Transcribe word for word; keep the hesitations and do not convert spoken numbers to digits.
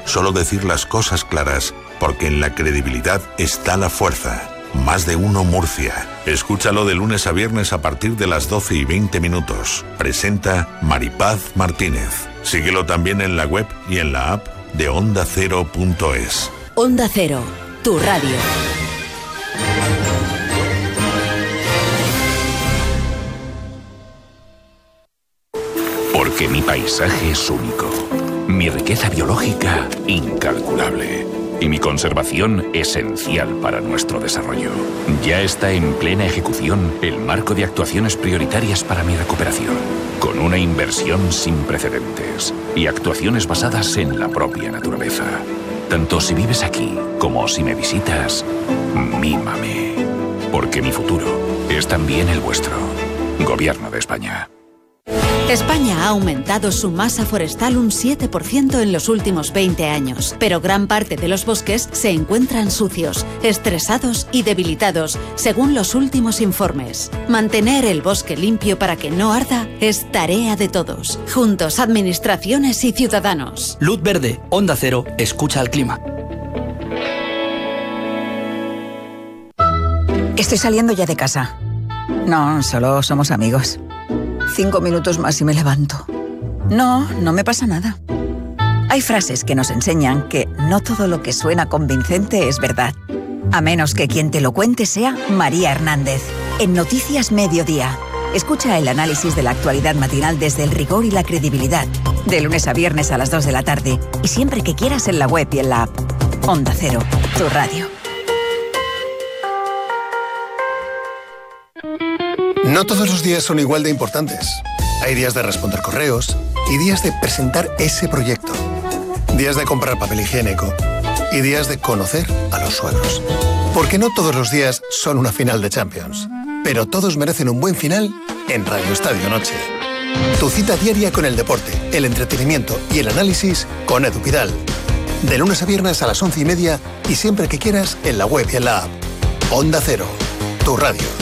Solo decir las cosas claras, porque en la credibilidad está la fuerza. Más de uno Murcia. Escúchalo de lunes a viernes a partir de las doce y veinte minutos. Presenta Maripaz Martínez. Síguelo también en la web y en la app de onda cero punto es. Onda Cero, tu radio. Porque mi paisaje es único, mi riqueza biológica incalculable y mi conservación esencial para nuestro desarrollo. Ya está en plena ejecución el marco de actuaciones prioritarias para mi recuperación, con una inversión sin precedentes y actuaciones basadas en la propia naturaleza. Tanto si vives aquí como si me visitas, mímame. Porque mi futuro es también el vuestro. Gobierno de España. España ha aumentado su masa forestal un siete por ciento en los últimos veinte años, pero gran parte de los bosques se encuentran sucios, estresados y debilitados, según los últimos informes. Mantener el bosque limpio para que no arda es tarea de todos. Juntos, administraciones y ciudadanos. Luz verde, Onda Cero, escucha al clima. Estoy saliendo ya de casa. No, solo somos amigos. Cinco minutos más y me levanto. No, no me pasa nada. Hay frases que nos enseñan que no todo lo que suena convincente es verdad. A menos que quien te lo cuente sea María Hernández. En Noticias Mediodía. Escucha el análisis de la actualidad matinal desde el rigor y la credibilidad. De lunes a viernes a las dos de la tarde. Y siempre que quieras en la web y en la app. Onda Cero, tu radio. No todos los días son igual de importantes. Hay días de responder correos y días de presentar ese proyecto. Días de comprar papel higiénico y días de conocer a los suegros. Porque no todos los días son una final de Champions. Pero todos merecen un buen final en Radio Estadio Noche. Tu cita diaria con el deporte, el entretenimiento y el análisis con Edu Pidal. De lunes a viernes a las once y media y siempre que quieras en la web y en la app. Onda Cero, tu radio.